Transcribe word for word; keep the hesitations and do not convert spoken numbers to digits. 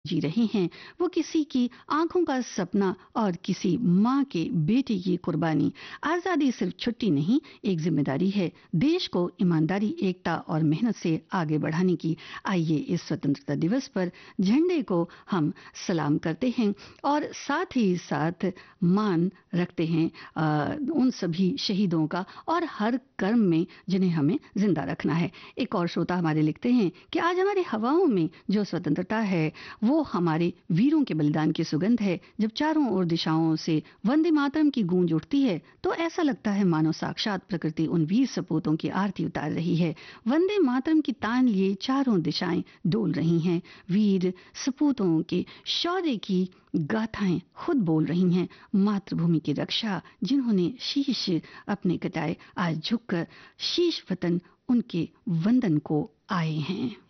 जी रहे हैं, वो किसी की आंखों का सपना और किसी माँ के बेटे की कुर्बानी। आजादी सिर्फ छुट्टी नहीं, एक जिम्मेदारी है देश को ईमानदारी, एकता और मेहनत से आगे बढ़ाने की। आइए इस स्वतंत्रता दिवस पर झंडे को हम सलाम करते हैं और साथ ही साथ मान रखते हैं आ, उन सभी शहीदों का और हर कर्म में जिन्हें हमें जिंदा रखना है। एक और श्रोता हमारे लिखते हैं कि आज हमारी हवाओं में जो स्वतंत्रता है वो हमारे वीरों के बलिदान की सुगंध है। जब चारों ओर दिशाओं से वंदे मातरम की गूंज उठती है तो ऐसा लगता है मानो साक्षात प्रकृति उन वीर सपूतों की आरती उतार रही है। वंदे मातरम की तान लिए चारों दिशाएं डोल रही हैं। वीर सपूतों के शौर्य की गाथाएं खुद बोल रही हैं। मातृभूमि की रक्षा जिन्होंने शीश अपने कटाए, आज झुककर शीश वतन उनके वंदन को आए हैं।